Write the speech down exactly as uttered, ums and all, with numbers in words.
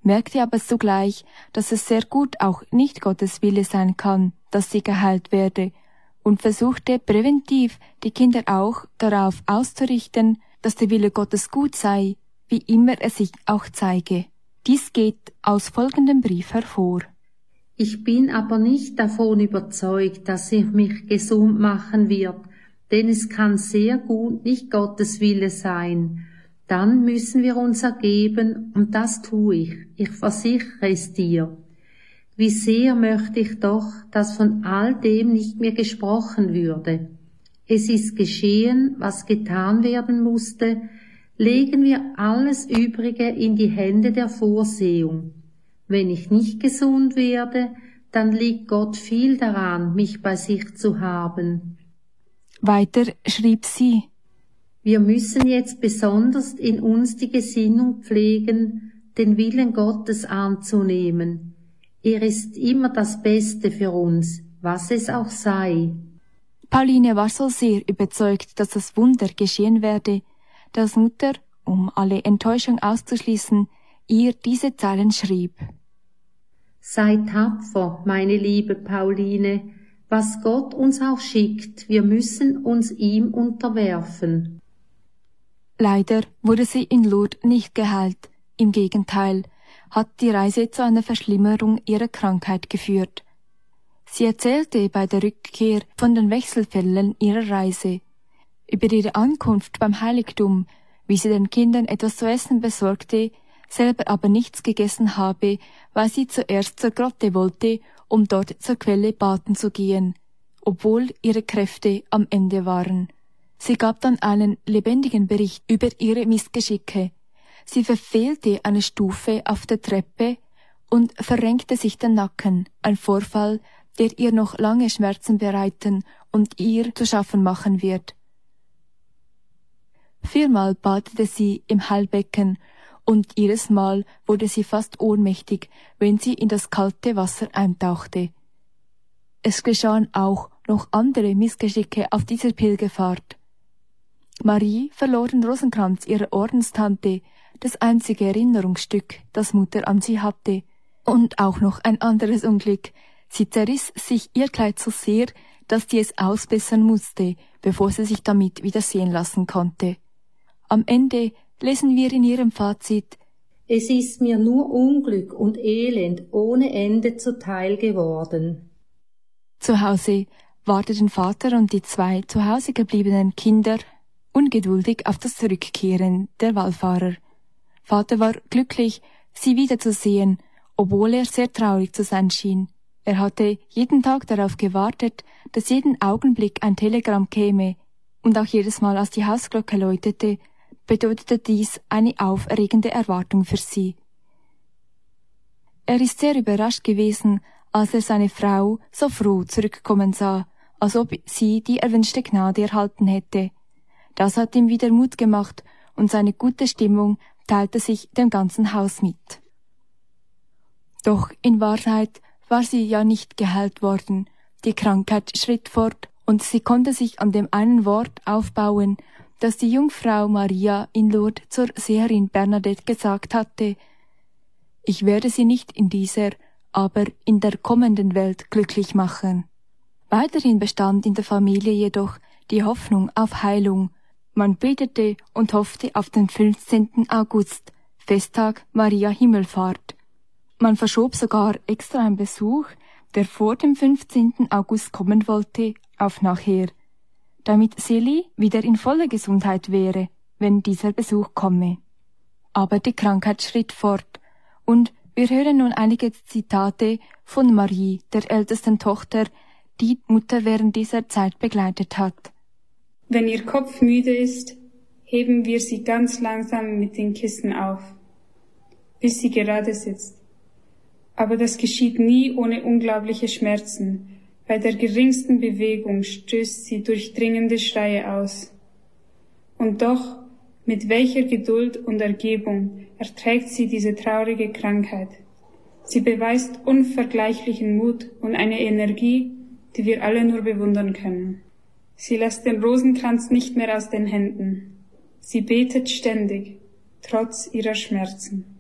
merkte aber zugleich, dass es sehr gut auch nicht Gottes Wille sein kann, dass sie geheilt werde, und versuchte präventiv die Kinder auch darauf auszurichten, dass der Wille Gottes gut sei, wie immer er sich auch zeige. Dies geht aus folgendem Brief hervor. Ich bin aber nicht davon überzeugt, dass er mich gesund machen wird, denn es kann sehr gut nicht Gottes Wille sein. Dann müssen wir uns ergeben, und das tue ich, ich versichere es dir. Wie sehr möchte ich doch, dass von all dem nicht mehr gesprochen würde. Es ist geschehen, was getan werden musste, legen wir alles Übrige in die Hände der Vorsehung. Wenn ich nicht gesund werde, dann liegt Gott viel daran, mich bei sich zu haben. Weiter schrieb sie: Wir müssen jetzt besonders in uns die Gesinnung pflegen, den Willen Gottes anzunehmen. Er ist immer das Beste für uns, was es auch sei. Pauline war so sehr überzeugt, dass das Wunder geschehen werde, dass Mutter, um alle Enttäuschung auszuschließen, ihr diese Zeilen schrieb. Sei tapfer, meine liebe Pauline, was Gott uns auch schickt, wir müssen uns ihm unterwerfen. Leider wurde sie in Lourdes nicht geheilt. Im Gegenteil, hat die Reise zu einer Verschlimmerung ihrer Krankheit geführt. Sie erzählte bei der Rückkehr von den Wechselfällen ihrer Reise, über ihre Ankunft beim Heiligtum, wie sie den Kindern etwas zu essen besorgte, selber aber nichts gegessen habe, weil sie zuerst zur Grotte wollte, um dort zur Quelle baden zu gehen, obwohl ihre Kräfte am Ende waren. Sie gab dann einen lebendigen Bericht über ihre Missgeschicke. Sie verfehlte eine Stufe auf der Treppe und verrenkte sich den Nacken, ein Vorfall, der ihr noch lange Schmerzen bereiten und ihr zu schaffen machen wird. Viermal badete sie im Heilbecken, und jedes Mal wurde sie fast ohnmächtig, wenn sie in das kalte Wasser eintauchte. Es geschahen auch noch andere Missgeschicke auf dieser Pilgerfahrt. Marie verlor den Rosenkranz ihrer Ordenstante, das einzige Erinnerungsstück, das Mutter an sie hatte, und auch noch ein anderes Unglück. Sie zerriss sich ihr Kleid so sehr, dass sie es ausbessern musste, bevor sie sich damit wieder sehen lassen konnte. Am Ende lesen wir in ihrem Fazit: Es ist mir nur Unglück und Elend ohne Ende zuteil geworden. Zu Hause warteten Vater und die zwei zu Hause gebliebenen Kinder ungeduldig auf das Zurückkehren der Wallfahrer. Vater war glücklich, sie wiederzusehen, obwohl er sehr traurig zu sein schien. Er hatte jeden Tag darauf gewartet, dass jeden Augenblick ein Telegramm käme, und auch jedes Mal, als die Hausglocke läutete, bedeutete dies eine aufregende Erwartung für sie. Er ist sehr überrascht gewesen, als er seine Frau so froh zurückkommen sah, als ob sie die erwünschte Gnade erhalten hätte. Das hat ihm wieder Mut gemacht, und seine gute Stimmung teilte sich dem ganzen Haus mit. Doch in Wahrheit war sie ja nicht geheilt worden. Die Krankheit schritt fort, und sie konnte sich an dem einen Wort aufbauen, das die Jungfrau Maria in Lourdes zur Seherin Bernadette gesagt hatte: Ich werde sie nicht in dieser, aber in der kommenden Welt glücklich machen. Weiterhin bestand in der Familie jedoch die Hoffnung auf Heilung. Man betete und hoffte auf den fünfzehnten August, Festtag Maria Himmelfahrt. Man verschob sogar extra einen Besuch, der vor dem fünfzehnten August kommen wollte, auf nachher, damit Silly wieder in voller Gesundheit wäre, wenn dieser Besuch komme. Aber die Krankheit schritt fort, und wir hören nun einige Zitate von Marie, der ältesten Tochter, die Mutter während dieser Zeit begleitet hat. Wenn ihr Kopf müde ist, heben wir sie ganz langsam mit den Kissen auf, bis sie gerade sitzt. Aber das geschieht nie ohne unglaubliche Schmerzen. Bei der geringsten Bewegung stößt sie durchdringende Schreie aus. Und doch, mit welcher Geduld und Ergebung erträgt sie diese traurige Krankheit. Sie beweist unvergleichlichen Mut und eine Energie, die wir alle nur bewundern können. Sie lässt den Rosenkranz nicht mehr aus den Händen. Sie betet ständig, trotz ihrer Schmerzen.